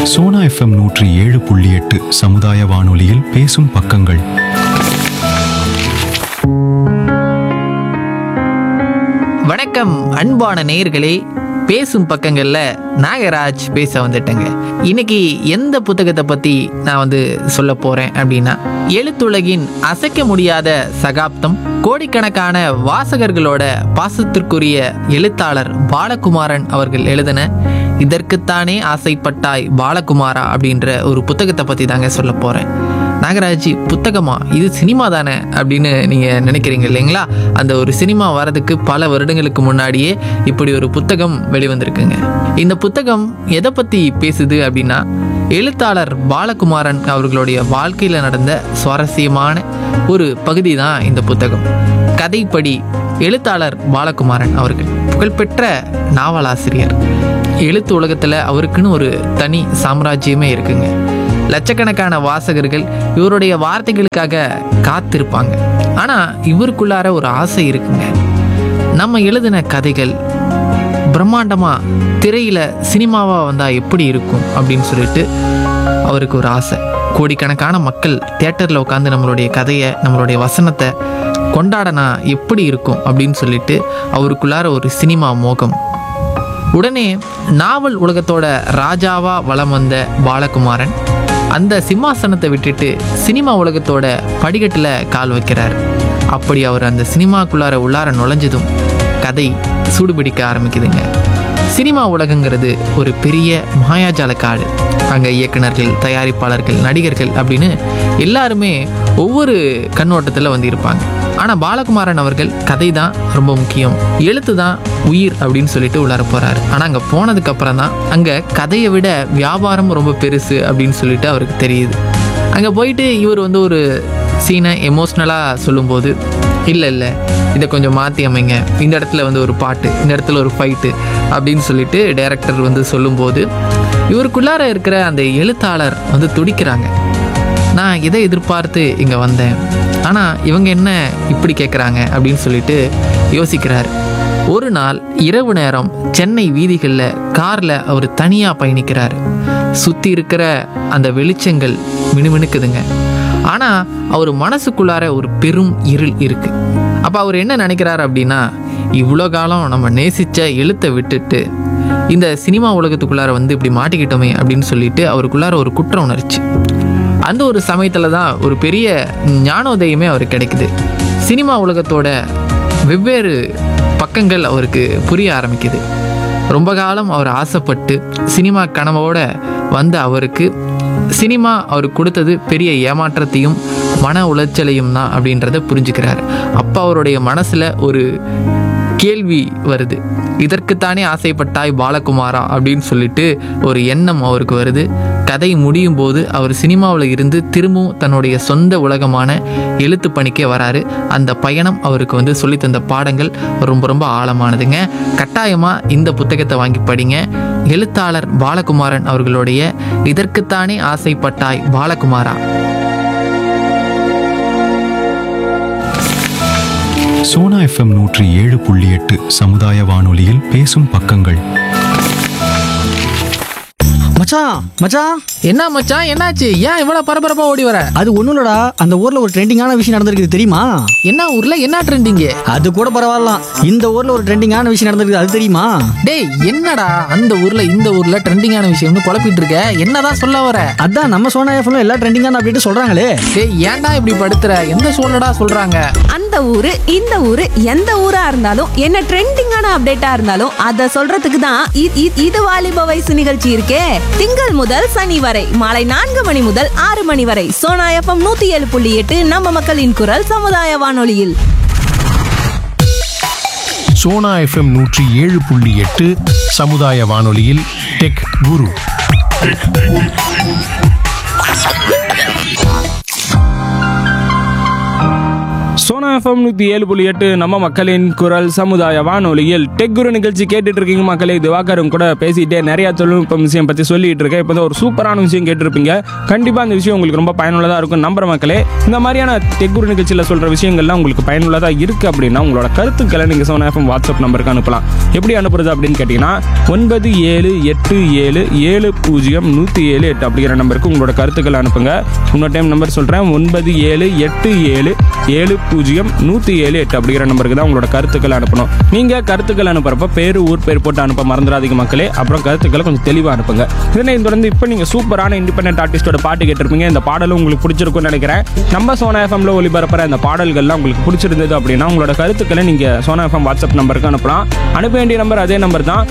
Sona FM 107.8 சமுதாய வானொலியில் பேசும் பக்கங்கள். வணக்கம் அன்பான நேயர்களே, பேசும் பக்கங்கள்ல நாகராஜ் பேச வந்துட்டேங்க. இன்னைக்கு எந்த புத்தகத்தை பத்தி நான் சொல்ல போறேன் அப்படின்னா, எழுத்துலகின் அசைக்க முடியாத சகாப்தம், கோடிக்கணக்கான வாசகர்களோட பாசத்திற்குரிய எழுத்தாளர் பாலகுமாரன் அவர்கள் எழுதின இதற்குத்தானே ஆசைப்பட்டாய் பாலகுமாரா அப்படின்ற ஒரு புத்தகத்தை பத்தி தாங்க சொல்ல போறேன். நாகராஜ், புத்தகமா? இது சினிமா தானே அப்படின்னு நீங்க நினைக்கிறீங்க இல்லைங்களா? அந்த ஒரு சினிமா வரதுக்கு பல வருடங்களுக்கு முன்னாடியே இப்படி ஒரு புத்தகம் வெளிவந்திருக்குங்க. இந்த புத்தகம் எதை பத்தி பேசுது அப்படின்னா, எழுத்தாளர் பாலகுமாரன் அவர்களுடைய வாழ்க்கையில நடந்த சுவாரஸ்யமான ஒரு பகுதி தான் இந்த புத்தகம். கதைப்படி எழுத்தாளர் பாலகுமாரன் அவர்கள் புகழ்பெற்ற நாவலாசிரியர். எழுத்து உலகத்துல அவருக்குன்னு ஒரு தனி சாம்ராஜ்யமே இருக்குங்க. லட்சக்கணக்கான வாசகர்கள் இவருடைய வார்த்தைகளுக்காக காத்திருப்பாங்க. ஆனா இவருக்குள்ளார ஒரு ஆசை இருக்குங்க. நம்ம எழுதின கதைகள் பிரம்மாண்டமா திரையில சினிமாவா வந்தா எப்படி இருக்கும் அப்படின்னு சொல்லிட்டு அவருக்கு ஒரு ஆசை. கோடிக்கணக்கான மக்கள் தியேட்டர்ல உட்காந்து நம்மளுடைய கதையை, நம்மளுடைய வசனத்தை கொண்டாடனா எப்படி இருக்கும் அப்படின்னு சொல்லிட்டு அவருக்குள்ளார ஒரு சினிமா மோகம். உடனே நாவல் உலகத்தோட ராஜாவா வலம் வந்த பாலகுமாரன் அந்த சிம்மாசனத்தை விட்டுட்டு சினிமா உலகத்தோட படிக்கட்டில் கால் வைக்கிறார். அப்படி அவர் அந்த சினிமாக்குள்ளார உள்ளார நுழைஞ்சதும் கதை சூடுபிடிக்க ஆரம்பிக்குதுங்க. சினிமா உலகங்கிறது ஒரு பெரிய மாயாஜால காடு. அங்கே இயக்குனர்கள், தயாரிப்பாளர்கள், நடிகர்கள் அப்படின்னு எல்லாருமே ஒவ்வொரு கண்ணோட்டத்தில் இருப்பாங்க. ஆனால் பாலகுமாரன் அவர்கள் கதை தான் ரொம்ப முக்கியம், எழுத்து தான் உயிர் அப்படின்னு சொல்லிட்டு உள்ளார போகிறாரு. ஆனால் அங்கே போனதுக்கு அப்புறம் தான் அங்கே கதையை விட வியாபாரம் ரொம்ப பெருசு அப்படின்னு சொல்லிட்டு அவருக்கு தெரியுது. அங்கே போயிட்டு இவர் ஒரு சீனை எமோஷ்னலாக சொல்லும்போது, இல்லை இதை கொஞ்சம் மாற்றி அமைங்க, இந்த இடத்துல ஒரு பாட்டு, இந்த இடத்துல ஒரு ஃபைட்டு அப்படின்னு சொல்லிட்டு டைரக்டர் சொல்லும்போது இவருக்குள்ளார இருக்கிற அந்த எழுத்தாளர் துடிக்கிறாங்க. நான் இதை எதிர்பார்த்து இங்கே வந்தேன், ஆனால் இவங்க என்ன இப்படி கேட்குறாங்க அப்படின்னு சொல்லிட்டு யோசிக்கிறார். ஒரு நாள் இரவு நேரம் சென்னை வீதிகளில் காரில் அவர் தனியாக பயணிக்கிறார். சுற்றி இருக்கிற அந்த வெளிச்சங்கள் மினுமினுக்குதுங்க. ஆனால் அவர் மனசுக்குள்ளார ஒரு பெரும் இருள் இருக்கு. அப்போ அவர் என்ன நினைக்கிறார் அப்படின்னா, இவ்வளோ காலம் நம்ம நேசித்த எழுத்தை விட்டுட்டு இந்த சினிமா உலகத்துக்குள்ளார இப்படி மாட்டிக்கிட்டோமே அப்படின்னு சொல்லிட்டு அவருக்குள்ளார ஒரு குற்ற உணர்ச்சி. அந்த ஒரு சமயத்தில் தான் ஒரு பெரிய ஞானோதயமே அவருக்கு கிடைக்குது. சினிமா உலகத்தோட வெவ்வேறு பக்கங்கள் அவருக்கு புரிய ஆரம்பிக்குது. ரொம்ப காலம் அவர் ஆசைப்பட்டு சினிமா கனவோட வந்த அவருக்கு சினிமா அவர் கொடுத்தது பெரிய ஏமாற்றத்தையும் மன உளைச்சலையும் தான் அப்படின்றத புரிஞ்சுக்கிறார். அப்போ அவருடைய மனசில் ஒரு கேள்வி வருது. இதற்குத்தானே ஆசைப்பட்டாய் பாலகுமாரா அப்படின்னு சொல்லிட்டு ஒரு எண்ணம் அவருக்கு வருது. கதை முடியும் போது அவர் சினிமாவில் இருந்து திரும்பவும் தன்னுடைய சொந்த உலகமான எழுத்து பணிக்கே வராரு. அந்த பயணம் அவருக்கு சொல்லித் தந்த பாடங்கள் ரொம்ப ரொம்ப ஆழமானதுங்க. கட்டாயமாக இந்த புத்தகத்தை வாங்கி படிங்க. எழுத்தாளர் பாலகுமாரன் அவர்களுடைய இதற்குத்தானே ஆசைப்பட்டாய் பாலகுமாரா. சோனா எஃப்எம் 107.8 சமுதாய வானொலியில் பேசும் பக்கங்கள். மச்சான் என்ன மச்சான், என்னாச்சு? ஏன் இவ்வளவு பரபரப்பா ஓடி வர? அது ஒண்ணும் இல்லடா, அந்த ஊர்ல ஒரு ட்ரெண்டிங்கான விஷயம் நடந்திருக்கு தெரியுமா? என்ன ஊர்ல என்ன ட்ரெண்டிங்? அது கூட பரவாயில்ல, இந்த ஊர்ல ஒரு ட்ரெண்டிங்கான விஷயம் நடந்திருக்கு, அது தெரியுமா? டேய், என்னடா அந்த ஊர்ல இந்த ஊர்ல ட்ரெண்டிங்கான விஷயம்னு குழப்பிட்டு இருக்க? என்னதான் சொல்ல வர? அதான் நம்ம சோனா எஃப்எம்ல எல்லா ட்ரெண்டிங்கான அப்டேட் சொல்றாங்களே. டேய், ஏன்டா இப்படி படுத்துற? எந்த சூழ்நிடா சொல்றாங்க? அந்த ஊரு இந்த ஊரு எந்த ஊரா இருந்தாலும், என்ன ட்ரெண்டிங்கான அப்டேட்டா இருந்தாலும் அத சொல்றதுக்கு தான் இது வாலிப வயசு நிகழ்ச்சி இருக்கே. திங்கள் முதல் சனி வரை மாலை 4 மணி முதல் 6 மணி வரை சோனா எஃப்எம் 107.8 நம்ம மக்களின் குரல் சமுதாய வானொலியில். சோனா எஃப்எம் 107.8 சமுதாய வானொலியில் டெக் குரு. சோனா FM 107.8 நம்ம மக்களின் குரல் சமுதாய வானொலியில் டெக் குரு நிகழ்ச்சி கேட்டுட்டு இருக்கீங்க மக்களே. திவாகரும் கூட பேசிட்டே நிறைய தொழில்நுட்பம் விஷயம் பற்றி சொல்லிட்டு இருக்கேன். இப்போ ஒரு சூப்பரான விஷயம் கேட்டிருப்பீங்க. கண்டிப்பாக அந்த விஷயம் உங்களுக்கு ரொம்ப பயனுள்ளதாக இருக்கும் நம்புற மக்களே. இந்த மாதிரியான டெக் குரு நிகழ்ச்சியில் சொல்கிற விஷயங்கள்லாம் உங்களுக்கு பயனுள்ளதாக இருக்குது அப்படின்னா உங்களோட கருத்துக்களை நீங்கள் சோனா எஃப்எம் வாட்ஸ்அப் நம்பருக்கு அனுப்பலாம். எப்படி அனுப்புறது அப்படின்னு கேட்டிங்கன்னா 9787700178 அப்படிங்கிற நம்பருக்கு உங்களோட கருத்துக்களை அனுப்புங்க. இன்னொரு டைம் நம்பர் சொல்கிறேன், 9787700178 அப்படிங்கிற நம்பருக்கு தான் உங்களோட கருத்துக்களை அனுப்பணும். நீங்கள் கருத்துக்கள் அனுப்புறப்ப பேர் ஊர் பேர் போட்டு அனுப்ப மறந்துடாதீங்க மக்களே. அப்புறம் கருத்துக்களை கொஞ்சம் தெளிவாக அனுப்புங்க. இதனை தொடர்ந்து இப்போ நீங்கள் சூப்பரான இண்டிபெண்டன்ட் ஆர்டிஸ்டோட பாட்டு கேட்டிருப்பீங்க. இந்த பாடலும் உங்களுக்கு பிடிச்சிருக்கும்னு நினைக்கிறேன். நம்ம சோனா எஃப்எம்ல ஒளிபரப்புற இந்த பாடல்கள்லாம் உங்களுக்கு பிடிச்சிருந்தது அப்படின்னா உங்களோட கருத்துக்களை நீங்கள் சோனா எஃப்எம் வாட்ஸ்அப் நம்பருக்கு அனுப்பலாம். அனுப்ப வேண்டிய நம்பர் அதே நம்பர் தான்,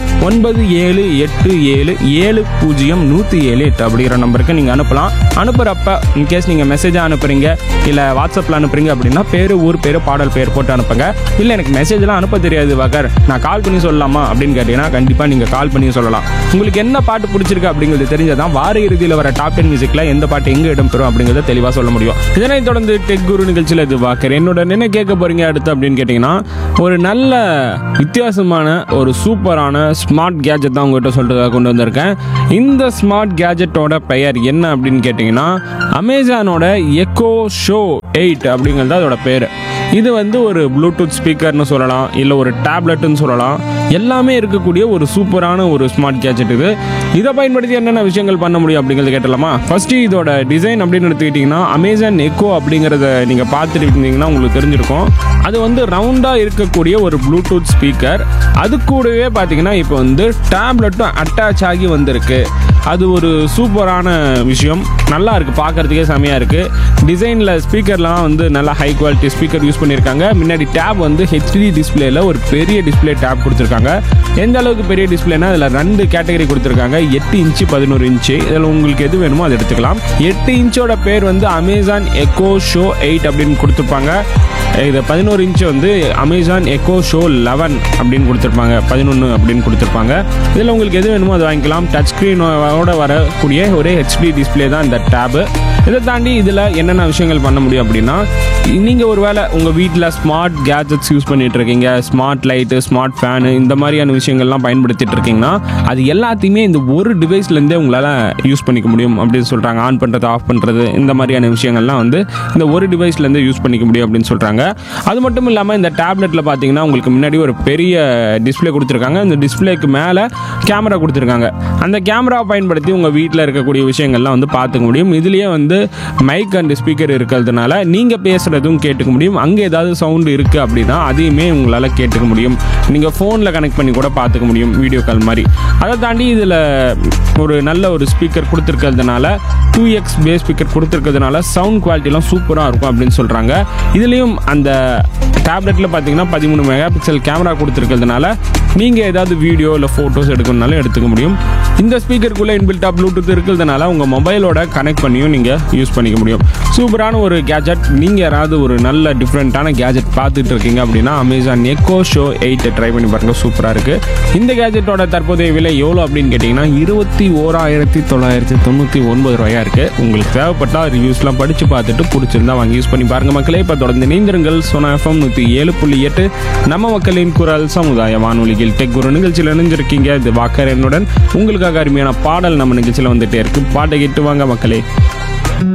9787700178 அப்படிங்கிற நம்பருக்கு நீங்கள் அனுப்பலாம். அனுப்புகிறப்ப இன்கேஸ் நீங்கள் மெசேஜாக அனுப்புறீங்க இல்லை வாட்ஸ்அப்பில் அனுப்புறீங்க அப்படின்னா பேர் ஊர் பேர் பாடல் பேர் போட்டு அனுப்புங்க. இல்லை எனக்கு மெசேஜ்லாம் அனுப்ப தெரியாது வாக்கர், நான் கால் பண்ணி சொல்லலாமா அப்படின்னு கேட்டீங்கன்னா கண்டிப்பாக நீங்கள் கால் பண்ணி சொல்லலாம். உங்களுக்கு என்ன பாட்டு பிடிச்சிருக்கு அப்படிங்கிறது தெரிஞ்சதான் வார இறுதியில் வர டாப் 10 மியூசிக்கில் எந்த பாட்டு எங்கே இடம்பெறும் அப்படிங்கிறத தெளிவாக சொல்ல முடியும். இதனைத் தொடர்ந்து டெக் குரு நிகழ்ச்சியில் இது வாக்கர் என்னோட என்ன கேட்க போறீங்க அடுத்து அப்படின்னு கேட்டிங்கன்னா ஒரு நல்ல வித்தியாசமான ஒரு சூப்பரான ஸ்மார்ட் கேஜெட் தான் உங்கள்கிட்ட சொல்கிறதாக கொண்டு வந்திருக்கேன். இந்த ஸ்மார்ட் கேஜெட்டோட பெயர் என்ன அப்படின்னு கேட்டிங்கன்னா அமேசானோட எக்கோ ஷோ 8 அப்படிங்கிறது அதோட பேர். இது வந்து ஒரு ப்ளூடூத் ஸ்பீக்கர்னு சொல்லலாம், இல்லை ஒரு டேப்லெட்டுன்னு சொல்லலாம். எல்லாமே இருக்கக்கூடிய ஒரு சூப்பரான ஒரு ஸ்மார்ட் கேஜெட் இது. இதை பயன்படுத்தி என்னென்ன விஷயங்கள் பண்ண முடியும் அப்படிங்கிறத கேட்டலாமா? ஃபர்ஸ்ட் இதோட டிசைன் அப்படின்னு எடுத்துக்கிட்டிங்கன்னா அமேசான் எக்கோ அப்படிங்கிறத நீங்கள் பார்த்துட்டு இருந்தீங்கன்னா உங்களுக்கு தெரிஞ்சிருக்கும். அது வந்து ரவுண்டாக இருக்கக்கூடிய ஒரு ப்ளூடூத் ஸ்பீக்கர். அது கூடவே பார்த்தீங்கன்னா இப்போ வந்து டேப்லெட்டும் அட்டாச் ஆகி வந்திருக்கு. அது ஒரு சூப்பரான விஷயம், நல்லா இருக்குது, பார்க்குறதுக்கே செமையாக இருக்குது. டிசைனில் ஸ்பீக்கர்லாம் வந்து நல்லா ஹை குவாலிட்டி ஸ்பீக்கர் யூஸ் பண்ணியிருக்காங்க. முன்னாடி டேப் வந்து ஹெச்டி டிஸ்பிளேல ஒரு பெரிய டிஸ்பிளே டேப் கொடுத்துருக்காங்க. எந்த அளவுக்கு பெரிய டிஸ்பிளேனா அதில் 2 கேட்டகரி கொடுத்துருக்காங்க, 8 இன்ச்சு 11 இன்ச்சு. இதில் உங்களுக்கு எது வேணுமோ அதை எடுத்துக்கலாம். 8 இன்ச்சோட பேர் வந்து அமேசான் எக்கோ ஷோ 8 அப்படின்னு கொடுத்துருப்பாங்க. இது 11 இன்ச்சு வந்து அமேசான் எக்கோ ஷோ 11 அப்படின்னு கொடுத்துருப்பாங்க, 11 அப்படின்னு கொடுத்துருப்பாங்க. இதில் உங்களுக்கு எது வேணுமோ அதை வாங்கிக்கலாம். டச் ஸ்க்ரீனோட வரக்கூடிய ஒரே ஹெச்டி டிஸ்பிளே தான் இந்த டேபு. இதை தாண்டி இதில் என்னென்ன விஷயங்கள் பண்ண முடியும் அப்படின்னா, நீங்கள் ஒரு வேளை உங்கள் வீட்டில் ஸ்மார்ட் கேஜெட்ஸ் யூஸ் பண்ணிட்டு இருக்கீங்க, ஸ்மார்ட் லைட்டு, ஸ்மார்ட் ஃபேனு, இந்த மாதிரியான விஷயங்கள்லாம் பயன்படுத்திட்டு இருக்கீங்கன்னா அது எல்லாத்தையுமே இந்த ஒரு டிவைஸ்லேருந்தே உங்களால் யூஸ் பண்ணிக்க முடியும் அப்படின்னு சொல்கிறாங்க. ஆன் பண்ணுறது, ஆஃப் பண்ணுறது, இந்த மாதிரியான விஷயங்கள்லாம் வந்து இந்த ஒரு டிவைஸ்லேருந்து யூஸ் பண்ணிக்க முடியும் அப்படின்னு சொல்கிறாங்க. அது மட்டும் இல்லாமல் இந்த டேப்லெட்டில் பார்த்தீங்கன்னா உங்களுக்கு முன்னாடி ஒரு பெரிய டிஸ்பிளே கொடுத்துருக்காங்க. இந்த டிஸ்பிளேக்கு மேலே கேமரா கொடுத்துருக்காங்க. அந்த கேமராவை பயன்படுத்தி உங்கள் வீட்டில் இருக்கக்கூடிய விஷயங்கள்லாம் வந்து பார்த்துக்க முடியும். இதுலேயே வந்து மைக் அண்ட் ஸ்பீக்கர் இருக்கிறதுனால நீங்கள் பேசுகிறதும் கேட்டுக்க முடியும். அங்கே ஏதாவது சவுண்டு இருக்குது அப்படின்னா அதையுமே உங்களால் கேட்டுக்க முடியும். நீங்கள் ஃபோனில் கனெக்ட் பண்ணி கூட பார்த்துக்க முடியும், வீடியோ கால் மாதிரி. அதை தாண்டி இதில் ஒரு நல்ல ஒரு speaker கொடுத்துருக்கிறதுனால 2x base speaker கொடுத்துருக்கிறதுனால sound குவாலிட்டிலாம் சூப்பராக இருக்கும் அப்படின்னு சொல்கிறாங்க. இதுலேயும் அந்த டேப்லெட்டில் பார்த்தீங்கன்னா 13 மெகா பிக்சல் கேமரா கொடுத்துருக்கிறதுனால நீங்கள் ஏதாவது வீடியோ இல்லை ஃபோட்டோஸ் எடுக்கணும்னாலும் எடுத்துக்க முடியும். இந்த ஸ்பீக்கருக்குள்ளே இன்பில்ட்டாக ப்ளூடூத் இருக்கிறதுனால உங்கள் மொபைலோட கனெக்ட் பண்ணியும் நீங்கள் யூஸ் பண்ணிக்க முடியும். சூப்பரான ஒரு கேஜெட். நீங்கள் யாராவது ஒரு நல்ல டிஃப்ரெண்ட்டான கேஜெட் பார்த்துட்டு இருக்கீங்க அப்படின்னா அமேசான் எக்கோ ஷோ 8 ட்ரை பண்ணி பாருங்கள், சூப்பராக இருக்குது. இந்த கேஜெட்டோட தற்போதைய விலை எவ்வளோ அப்படின்னு கேட்டிங்கன்னா 21,999 ரூபாயாக இருக்குது. உங்களுக்கு தேவைப்பட்டால் ரிவ்யூஸ்லாம் படித்து பார்த்துட்டு பிடிச்சிருந்தா வாங்கி யூஸ் பண்ணி பாருங்கள் மக்களே. இப்போ தொடர்ந்து இணைந்திருங்கள் சோனா எஃப்எம் 107.8 நம்ம மக்களின் குரல் சமுதாய வானொலியில் டெக் குரு நிகழ்ச்சியில் இணைஞ்சிருக்கீங்க. இது வாக்கர் என்னுடன். உங்களுக்காக அருமையான பாடல் நம்ம நிகழ்ச்சியில் வந்துட்டே இருக்கு. பாட்டை கேட்டு வாங்க மக்களே.